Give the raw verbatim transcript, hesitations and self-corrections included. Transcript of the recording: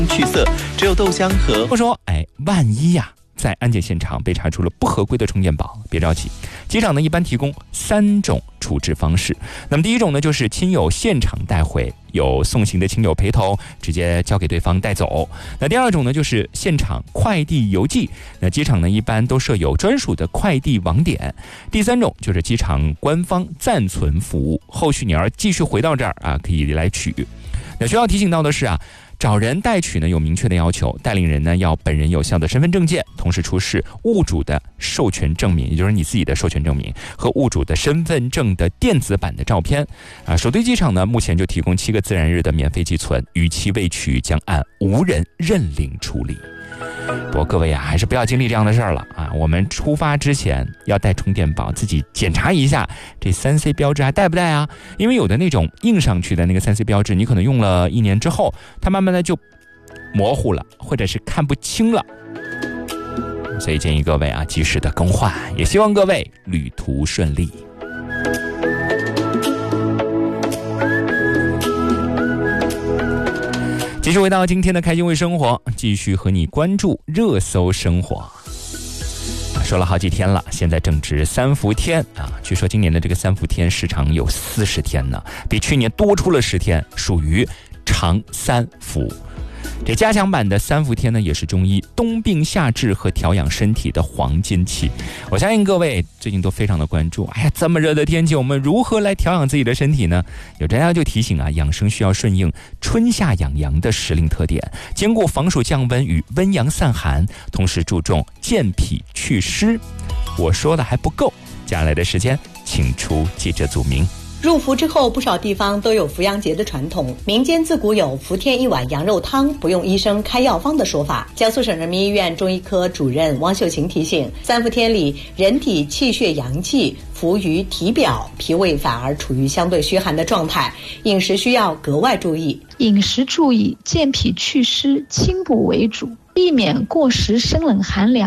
去色，只有豆香和我说，哎，万一呀、啊，在安检现场被查出了不合规的充电宝，别着急，机场呢一般提供三种处置方式。那么第一种呢，就是亲友现场带回，有送行的亲友陪同，直接交给对方带走。那第二种呢，就是现场快递邮寄，那机场呢一般都设有专属的快递网点。第三种就是机场官方暂存服务，后续你要继续回到这儿啊，可以来取。那需要提醒到的是啊，找人代取呢有明确的要求，带领人呢要本人有效的身份证件，同时出示物主的授权证明，也就是你自己的授权证明和物主的身份证的电子版的照片。啊，首都机场呢目前就提供七个自然日的免费寄存，逾期未取将按无人认领处理。不过各位啊，还是不要经历这样的事儿了啊！我们出发之前要带充电宝，自己检查一下这三 C 标志还带不带啊？因为有的那种印上去的那个三 C 标志，你可能用了一年之后，它慢慢的就模糊了，或者是看不清了。所以建议各位啊，及时的更换，也希望各位旅途顺利。继续回到今天的开心为生活，继续和你关注热搜生活。说了好几天了，现在正值三伏天啊！据说今年的这个三伏天时长有四十天呢，比去年多出了十天，属于长三伏。这加强版的三伏天呢，也是中医冬病夏治和调养身体的黄金期。我相信各位最近都非常的关注，哎呀，这么热的天气，我们如何来调养自己的身体呢？有专家就提醒啊，养生需要顺应春夏养阳的时令特点，兼顾防暑降温与温阳散寒，同时注重健脾祛湿。我说的还不够，接下来的时间，请出记者祖明。 入伏之后，不少地方都有伏阳节的传统，民间自古有伏天一碗羊肉汤，不用医生开药方的说法。江苏省人民医院中医科主任汪秀琴提醒，三伏天里人体气血阳气浮于体表，脾胃反而处于相对虚寒的状态，饮食需要格外注意。 饮食注意健脾祛湿，清补为主，避免过食生冷寒凉。